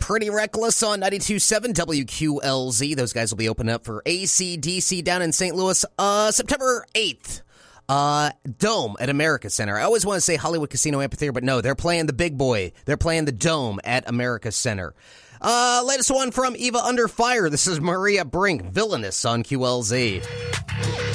Pretty Reckless on 92.7 WQLZ. Those guys will be opening up for AC/DC down in St. Louis September 8th. Dome at America Center. I always want to say Hollywood Casino Amphitheater, but no, they're playing the big boy. They're playing the Dome at America Center. Latest one from Eva Under Fire. This is Maria Brink, Villainous on QLZ.